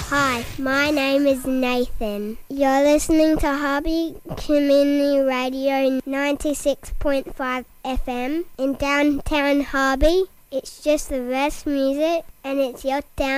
Hi, my name is Nathan. You're listening to Harvey Community Radio 96.5 FM in downtown Harvey. It's just the best music and it's your down